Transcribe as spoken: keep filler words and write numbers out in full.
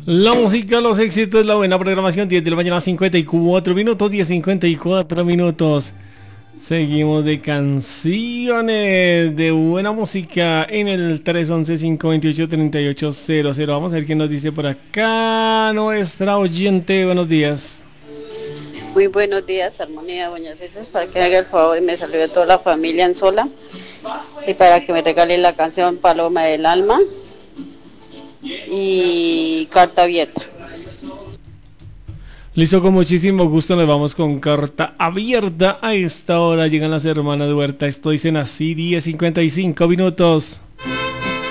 La música, los éxitos, la buena programación, diez de la mañana, cincuenta y cuatro minutos, diez cincuenta y cuatro minutos. Seguimos de canciones, de buena música en el tres once, cinco veintiocho, treinta y ocho cero cero. Vamos a ver quién nos dice por acá. Nuestra oyente, buenos días. Muy buenos días, Armonía Buenas veces, para que me haga el favor y me salude a toda la familia en Sola y para que me regale la canción Paloma del Alma y Carta Abierta. Listo, con muchísimo gusto nos vamos con Carta Abierta. A esta hora llegan las hermanas de Huerta. Esto dicen así, diez cincuenta y cinco minutos.